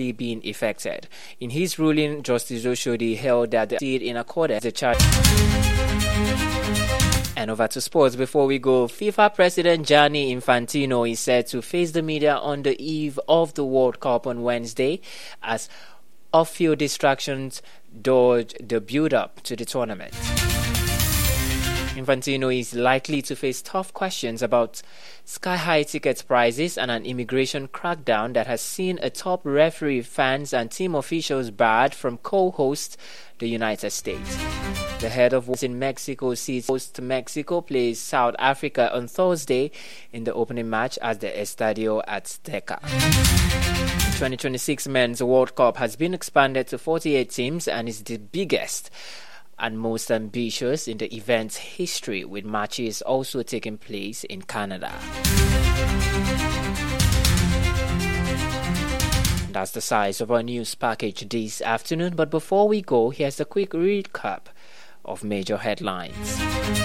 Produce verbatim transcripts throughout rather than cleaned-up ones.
already been effected. In his ruling, Justice Oshodi held that the deed in accordance with the charge. And over to sports before we go. FIFA President Gianni Infantino is set to face the media on the eve of the World Cup on Wednesday as off-field distractions dodge the build-up to the tournament. Infantino is likely to face tough questions about sky-high ticket prices and an immigration crackdown that has seen a top referee, fans and team officials barred from co-host the United States. The head of World in Mexico sees host Mexico plays South Africa on Thursday in the opening match at the Estadio Azteca. The twenty twenty-six Men's World Cup has been expanded to forty-eight teams and is the biggest and most ambitious in the event's history, with matches also taking place in Canada. That's the size of our news package this afternoon, but before we go, here's a quick recap of major headlines.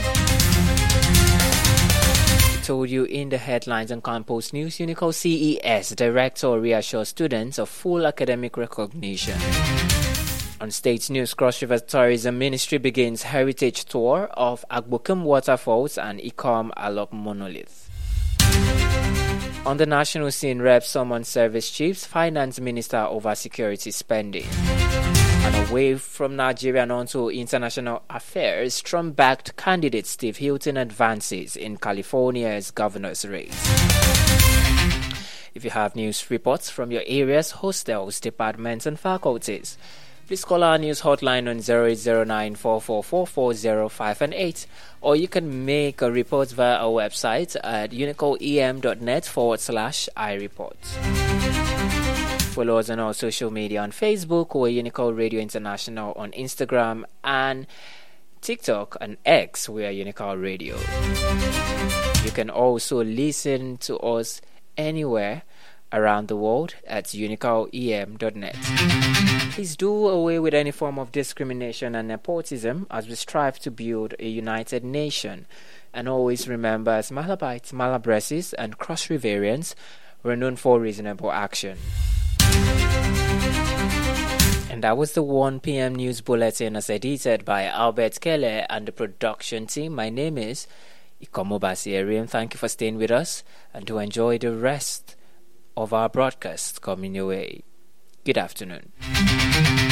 I told you in the headlines on Campus News, Unicor C E S Director reassures students of full academic recognition. On State News, Cross River Tourism Ministry begins heritage tour of Agbokum Waterfalls and Ikom Alok Monolith. On the national scene, Rep Summon Service Chiefs, Finance Minister over security spending. And away from Nigeria and onto international affairs, Trump-backed candidate Steve Hilton advances in California's governor's race. If you have news reports from your areas, hostels, departments and faculties, please call our news hotline on zero eight zero nine, four four four, four zero five and eight, or you can make a report via our website at unicoem.net forward slash iReport. Follow us on our social media on Facebook or Unicor Radio International on Instagram and TikTok and X, we are Unicor Radio. You can also listen to us anywhere around the world at unicoem dot net. Please do away with any form of discrimination and nepotism as we strive to build a united nation. And always remember, as Malabites, Malabresis, and Cross Riverians were known for reasonable action. And that was the one p.m. news bulletin as edited by Albert Keller and the production team. My name is Ikomo Basierian. Thank you for staying with us and to enjoy the rest of our broadcast coming your way. Good afternoon.